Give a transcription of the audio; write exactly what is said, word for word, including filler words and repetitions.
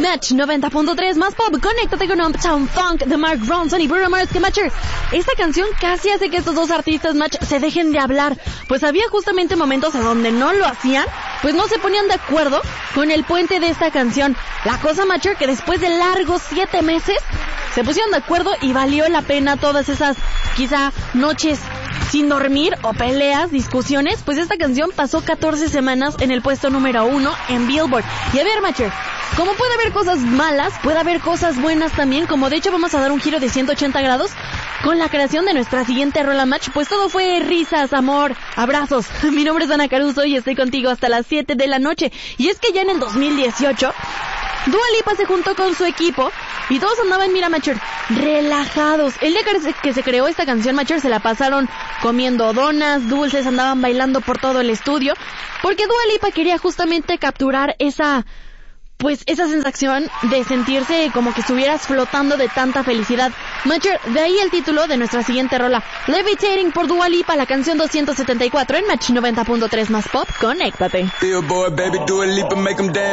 Match noventa punto tres más pop, conéctate con Uptown Funk de Mark Ronson y Bruno Mars. Que Matcher, esta canción casi hace que estos dos artistas Match se dejen de hablar, pues había justamente momentos en donde no lo hacían, pues no se ponían de acuerdo con el puente de esta canción. La cosa Matcher, que después de largos siete meses se pusieron de acuerdo y valió la pena todas esas quizá noches sin dormir o peleas, discusiones, pues esta canción pasó catorce semanas en el puesto número uno en Billboard. Y a ver, Matcher, como puede haber cosas malas, puede haber cosas buenas también, como de hecho vamos a dar un giro de ciento ochenta grados con la creación de nuestra siguiente rola Match, pues todo fue risas, amor, abrazos. Mi nombre es Ana Caruso y estoy contigo hasta las siete de la noche. Y es que ya en el dos mil dieciocho, Dua Lipa se juntó con su equipo y todos andaban, mira, Matcher, relajados. El día que se creó esta canción, Matcher, se la pasaron comiendo donas, dulces, andaban bailando por todo el estudio, porque Dua Lipa quería justamente capturar esa, pues, esa sensación de sentirse como que estuvieras flotando de tanta felicidad. Matcher, de ahí el título de nuestra siguiente rola, Levitating por Dua Lipa, la canción doscientos setenta y cuatro en Match noventa punto tres más pop. Conéctate.